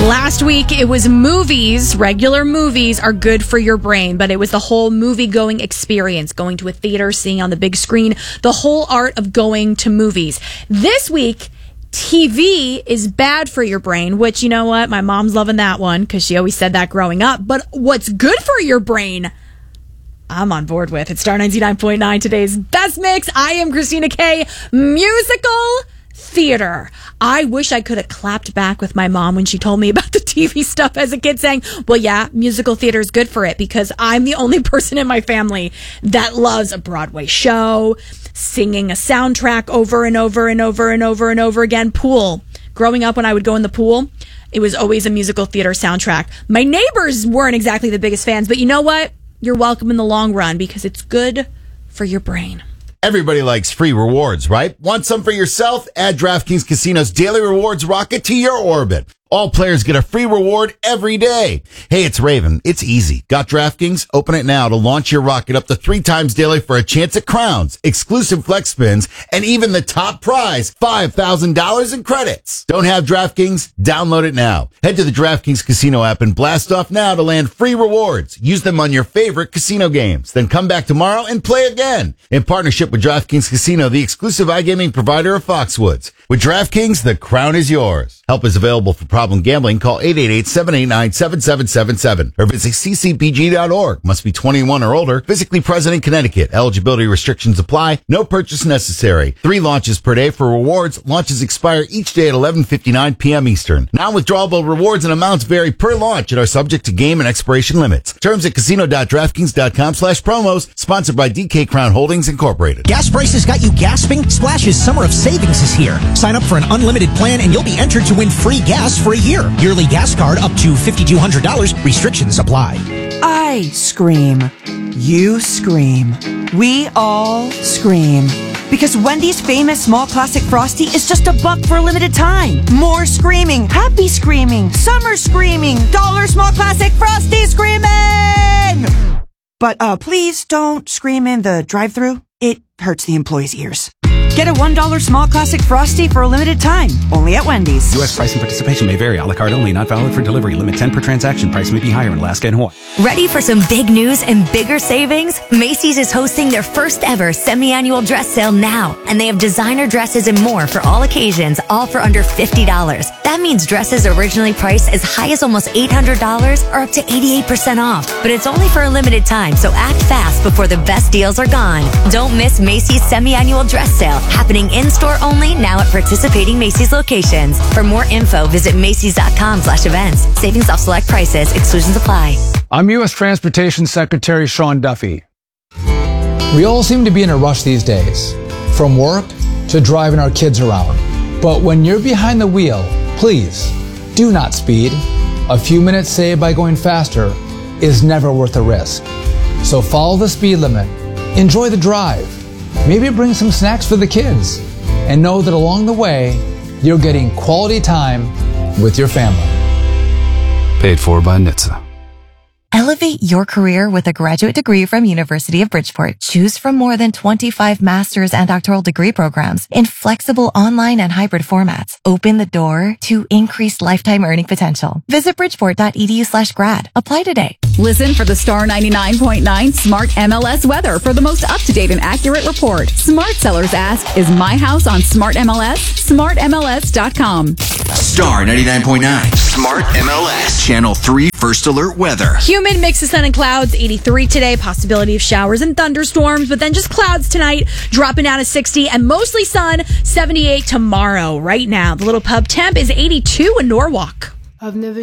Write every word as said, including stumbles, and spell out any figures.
Last week, it was movies. Regular movies are good for your brain, but it was the whole movie-going experience, going to a theater, seeing on the big screen, the whole art of going to movies. This week, T V is bad for your brain, which, you know what? My mom's loving that one because she always said that growing up. But what's good for your brain, I'm on board with. It's Star ninety-nine point nine, today's best mix. I am Christina K. Musical theater. I wish I could have clapped back with my mom when she told me about the T V stuff as a kid, saying, well, yeah, musical theater is good for it, because I'm the only person in my family that loves a Broadway show, singing a soundtrack over and over and over and over and over again. Pool. Growing up, when I would go in the pool, it was always a musical theater soundtrack. My neighbors weren't exactly the biggest fans, but you know what? You're welcome in the long run because it's good for your brain. Everybody likes free rewards, right? Want some for yourself? Add DraftKings Casino's daily rewards rocket to your orbit. All players get a free reward every day. Hey, it's Raven. It's easy. Got DraftKings? Open it now to launch your rocket up to three times daily for a chance at crowns, exclusive flex spins, and even the top prize, five thousand dollars in credits. Don't have DraftKings? Download it now. Head to the DraftKings Casino app and blast off now to land free rewards. Use them on your favorite casino games. Then come back tomorrow and play again. In partnership with DraftKings Casino, the exclusive iGaming provider of Foxwoods. With DraftKings, the crown is yours. Help is available for problem gambling. Call eight eight eight, seven eight nine, seven seven seven seven or visit c c p g dot org. Must be twenty-one or older. Physically present in Connecticut. Eligibility restrictions apply. No purchase necessary. Three launches per day for rewards. Launches expire each day at eleven fifty-nine p.m. Eastern. Non-withdrawable rewards and amounts vary per launch and are subject to game and expiration limits. Terms at casino dot draftkings dot com slash promos. Sponsored by D K Crown Holdings Incorporated. Gas prices got you gasping? Splash's Summer of Savings is here. Sign up for an unlimited plan and you'll be entered to win free gas for a year. Yearly gas card up to five thousand two hundred dollars. Restrictions apply. I scream. You scream. We all scream. Because Wendy's famous small classic Frosty is just a buck for a limited time. More screaming. Happy screaming. Summer screaming. Dollar small classic Frosty screaming! But uh, please don't scream in the drive-thru. It hurts the employees' ears. Get a one dollar small classic Frosty for a limited time. Only at Wendy's. U S price and participation may vary. A la carte only. Not valid for delivery. Limit ten per transaction. Price may be higher in Alaska and Hawaii. Ready for some big news and bigger savings? Macy's is hosting their first ever semi-annual dress sale now. And they have designer dresses and more for all occasions, all for under fifty dollars. That means dresses originally priced as high as almost eight hundred dollars are up to eighty-eight percent off. But it's only for a limited time, so act fast before the best deals are gone. Don't miss Macy's semi-annual dress sale, happening in-store only now at participating Macy's locations. For more info, visit Macys.com slash events. Savings off select prices. Exclusions apply. I'm U S Transportation Secretary Sean Duffy. We all seem to be in a rush these days, from work to driving our kids around. But when you're behind the wheel, please do not speed. A few minutes saved by going faster is never worth the risk. So follow the speed limit. Enjoy the drive. Maybe bring some snacks for the kids. And know that along the way, you're getting quality time with your family. Paid for by N H T S A. Elevate your career with a graduate degree from University of Bridgeport. Choose from more than twenty-five master's and doctoral degree programs in flexible online and hybrid formats. Open the door to increased lifetime earning potential. Visit bridgeport.edu slash grad. Apply today. Listen for the Star ninety-nine point nine Smart M L S weather for the most up-to-date and accurate report. Smart sellers ask, is my house on Smart M L S? smart M L S dot com. Star ninety-nine point nine Smart M L S. Channel three First Alert Weather. Humid mix of sun and clouds, eighty-three today. Possibility of showers and thunderstorms, but then just clouds tonight, dropping down to sixty, and mostly sun, seventy-eight tomorrow. Right now, the little pub temp is eighty-two in Norwalk. I've never